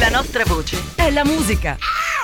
La nostra voce è la musica.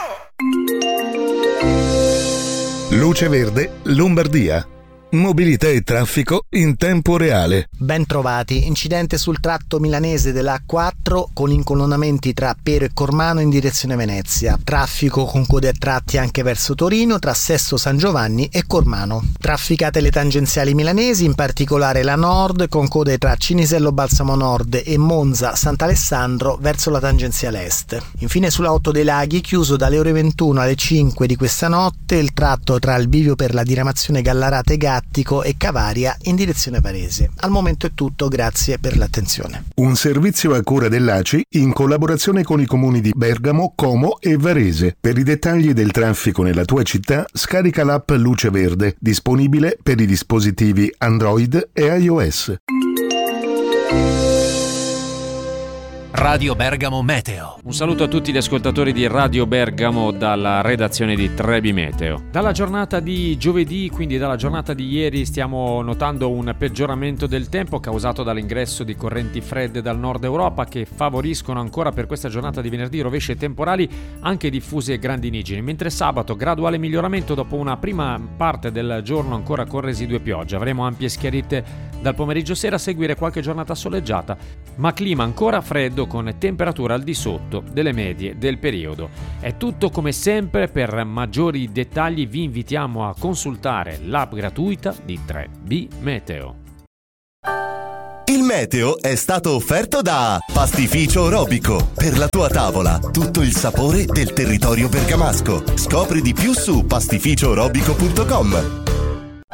Luce Verde, Lombardia. Mobilità e traffico in tempo reale. Ben trovati. Incidente sul tratto milanese della A4 con incolonnamenti tra Pero e Cormano in direzione Venezia. Traffico con code a tratti anche verso Torino tra Sesto San Giovanni e Cormano. Trafficate le tangenziali milanesi, in particolare la Nord con code tra Cinisello Balsamo Nord e Monza Sant'Alessandro verso la tangenziale Est. Infine sulla 8 dei Laghi, chiuso dalle ore 21 alle 5 di questa notte il tratto tra il bivio per la diramazione Gallarate Gattico e Cavaria in direzione Varese. Al momento è tutto, grazie per l'attenzione. Un servizio a cura dell'ACI in collaborazione con i comuni di Bergamo, Como e Varese. Per i dettagli del traffico nella tua città, scarica l'app Luce Verde, disponibile per i dispositivi Android e iOS. Radio Bergamo Meteo. Un saluto a tutti gli ascoltatori di Radio Bergamo dalla redazione di Trebi Meteo. Dalla giornata di giovedì, quindi dalla giornata di ieri, stiamo notando un peggioramento del tempo causato dall'ingresso di correnti fredde dal nord Europa che favoriscono ancora per questa giornata di venerdì rovesci e temporali anche diffusi e grandinigeni, mentre sabato graduale miglioramento dopo una prima parte del giorno ancora con residue piogge. Avremo ampie schiarite dal pomeriggio sera a seguire qualche giornata soleggiata, ma clima ancora freddo con temperature al di sotto delle medie del periodo. È tutto come sempre. Per maggiori dettagli vi invitiamo a consultare l'app gratuita di 3B Meteo. Il meteo è stato offerto da Pastificio Robico. Per la tua tavola, tutto il sapore del territorio bergamasco. Scopri di più su pastificiorobico.com.